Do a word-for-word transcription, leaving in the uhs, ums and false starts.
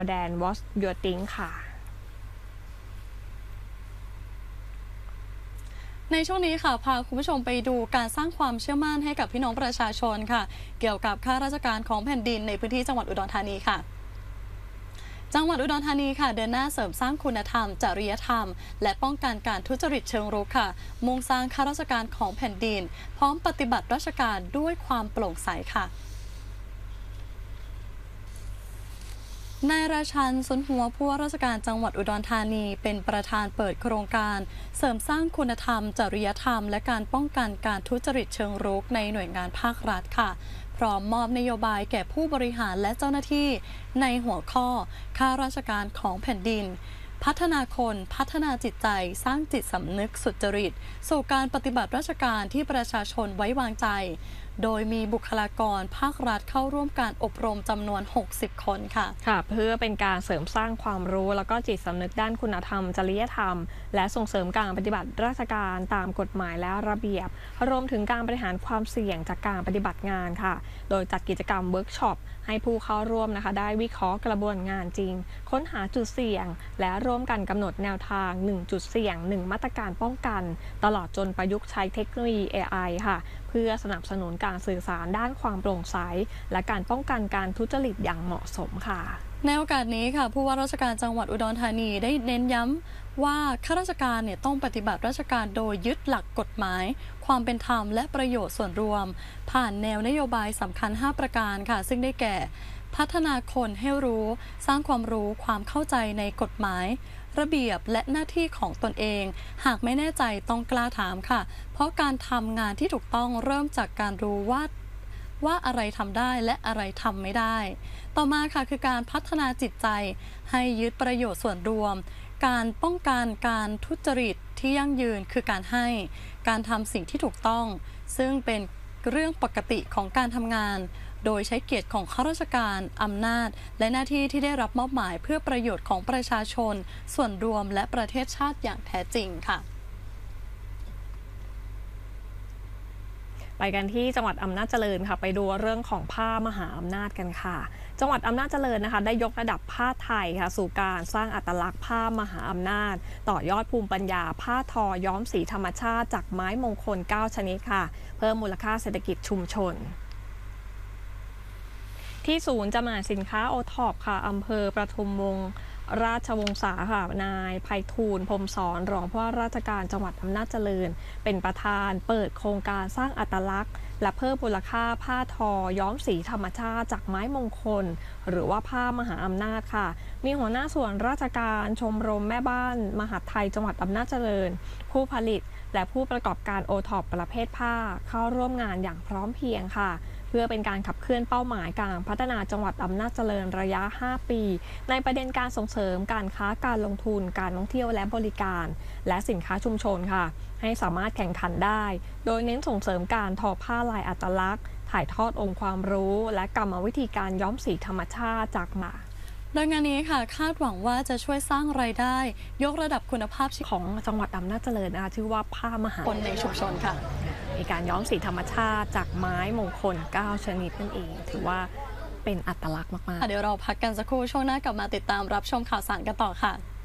แดน What's Your Think ค่ะในช่วงนี้ค่ะพาคุณผู้ชมไปดูการสร้างความเชื่อมั่นให้กับพี่น้องประชาชนค่ะเกี่ยวกับข้าราชการของแผ่นดินในพื้นที่จังหวัดอุดรธานีค่ะจังหวัดอุดรธานีค่ะเดินหน้าเสริมสร้างคุณธรรมจริยธรรมและป้องกันการทุจริตเชิงรุกค่ะมุ่งสร้างข้าราชการของแผ่นดินพร้อมปฏิบัติราชการด้วยความโปร่งใสค่ะนายราชัน สุนหัวผู้ว่าราชการจังหวัดอุดรธานีเป็นประธานเปิดโครงการเสริมสร้างคุณธรรมจริยธรรมและการป้องกันการทุจริตเชิงรุกในหน่วยงานภาครัฐค่ะพร้อมมอบนโยบายแก่ผู้บริหารและเจ้าหน้าที่ในหัวข้อข้าราชการของแผ่นดินพัฒนาคนพัฒนาจิตใจสร้างจิตสำนึกสุจริตสู่การปฏิบัติราชการที่ประชาชนไว้วางใจโดยมีบุคลากรภาครัฐเข้าร่วมการอบรมจำนวนหกสิบคนค่ะค่ะเพื่อเป็นการเสริมสร้างความรู้แล้วก็จิตสำนึกด้านคุณธรรมจริยธรรมและส่งเสริมการปฏิบัติราชการตามกฎหมายและระเบียบรวมถึงการบริหารความเสี่ยงจากการปฏิบัติงานค่ะโดยจัดกิจกรรมเวิร์กช็อปให้ผู้เข้าร่วมนะคะได้วิเคราะห์กระบวนงานจริงค้นหาจุดเสี่ยงและร่วมกันกำหนดแนวทางหนึ่งจุดเสี่ยงหนึ่งมาตรการป้องกันตลอดจนประยุกต์ใช้เทคโนโลยี เอ ไอ ค่ะเพื่อสนับสนุนการสื่อสารด้านความโปร่งใสและการป้องกันการทุจริตอย่างเหมาะสมค่ะในโอกาสนี้ค่ะผู้ว่าราชการจังหวัดอุดรธานีได้เน้นย้ำว่าข้าราชการเนี่ยต้องปฏิบัติราชการโดยยึดหลักกฎหมายความเป็นธรรมและประโยชน์ส่วนรวมผ่านแนวนโยบายสำคัญห้าประการค่ะซึ่งได้แก่พัฒนาคนให้รู้สร้างความรู้ความเข้าใจในกฎหมายระเบียบและหน้าที่ของตนเองหากไม่แน่ใจต้องกล้าถามค่ะเพราะการทำงานที่ถูกต้องเริ่มจากการรู้ว่าว่าอะไรทำได้และอะไรทำไม่ได้ต่อมาค่ะคือการพัฒนาจิตใจให้ยึดประโยชน์ส่วนรวมการป้องกันการทุจริตที่ยั่งยืนคือการให้การทำสิ่งที่ถูกต้องซึ่งเป็นเรื่องปกติของการทำงานโดยใช้เกียรติของข้าราชการอำนาจและหน้าที่ที่ได้รับมอบหมายเพื่อประโยชน์ของประชาชนส่วนรวมและประเทศชาติอย่างแท้จริงค่ะไปกันที่จังหวัดอำนาจเจริญค่ะไปดูเรื่องของผ้ามหาอำนาจกันค่ะจังหวัดอำนาจเจริญนะคะได้ยกระดับผ้าไทยค่ะสู่การสร้างอัตลักษณ์ผ้ามหาอำนาจต่อยอดภูมิปัญญาผ้าทอย้อมสีธรรมชาติจากไม้มงคลเก้าชนิดค่ะเพิ่มมูลค่าเศรษฐกิจชุมชนที่ศูนย์จำหน่ายสินค้าโอท็อปค่ะอำเภอประทุมวงศ์ราชวงศาค่ะนายไพฑูรย์พรหมสอนรองผู้ว่าราชการจังหวัดอำนาจเจริญเป็นประธานเปิดโครงการสร้างอัตลักษณ์และเพิ่มมูลค่าผ้าทอย้อมสีธรรมชาติจากไม้มงคลหรือว่าผ้ามหาอำนาจค่ะมีหัวหน้าส่วนราชการชมรมแม่บ้านมหาดไทยจังหวัดอำนาจเจริญผู้ผลิตและผู้ประกอบการโอท็อปประเภทผ้าเข้าร่วมงานอย่างพร้อมเพรียงค่ะเพื่อเป็นการขับเคลื่อนเป้าหมายการพัฒนาจังหวัดอำนาจเจริญระยะห้าปีในประเด็นการส่งเสริมการค้าการลงทุนการท่องเที่ยวและบริการและสินค้าชุมชนค่ะให้สามารถแข่งขันได้โดยเน้นส่งเสริมการทอผ้าลายอัตลักษณ์ถ่ายทอดองค์ความรู้และกรรมวิธีการย้อมสีธรรมชาติจากหมากโดยงานนี้ค่ะคาดหวังว่าจะช่วยสร้างรายได้ยกระดับคุณภาพของจังหวัดอำนาจเจริญนะคะชื่อว่าผ้ามหาคนในชุมชนค่ะมีการย้อมสีธรรมชาติจากไม้มงคลเก้าชนิดนั่นเองถือว่าเป็นอัตลักษณ์มากๆเดี๋ยวเราพักกันสักครู่ช่วงหน้ากลับมาติดตามรับชมข่าวสารกันต่อค่ะ